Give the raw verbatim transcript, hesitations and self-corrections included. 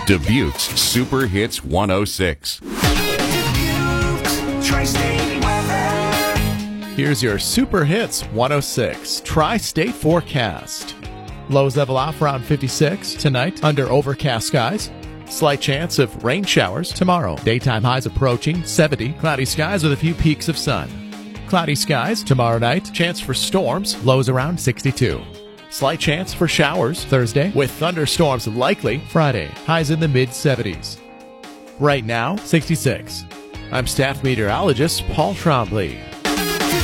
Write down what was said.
Dubuque's Super Hits one oh six. Here's your Super Hits one oh six Tri-State forecast. Lows level off around fifty-six tonight under overcast skies. Slight chance of rain showers tomorrow. Daytime highs approaching seventy. Cloudy skies with a few peaks of sun. Cloudy skies tomorrow night. Chance for storms. Lows around sixty-two. Slight chance for showers Thursday with thunderstorms likely Friday. Highs in the mid seventies. Right now, sixty-six. I'm staff meteorologist Paul Trombley.